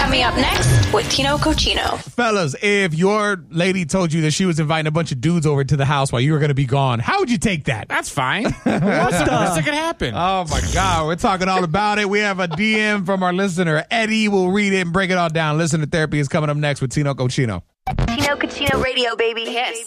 Coming up next with Tino Cochino. Fellas, if your lady told you that she was inviting a bunch of dudes over to the house while you were going to be gone, how would you take that? That's fine. What's the worst that could happen? Oh, my God. We're talking all about it. We have a DM from our listener, Eddie. We'll read it and break it all down. Listener Therapy is coming up next with Tino Cochino. Tino Cochino Radio, baby. Yes.